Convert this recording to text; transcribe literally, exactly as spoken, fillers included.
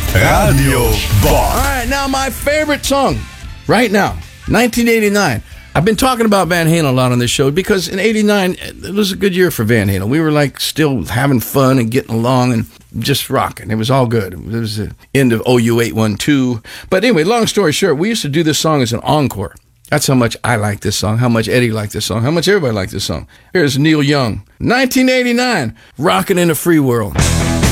Radio Box. All right, now my favorite song right now, nineteen eighty-nine. I've been talking about Van Halen a lot on this show because in eighty-nine, it was a good year for Van Halen. We were like still having fun and getting along and just rocking. It was all good. It was the end of O U eight one two. But anyway, long story short, we used to do this song as an encore. That's how much I like this song, how much Eddie liked this song, how much everybody liked this song. Here's Neil Young, nineteen eighty-nine, Rockin' in a Free World.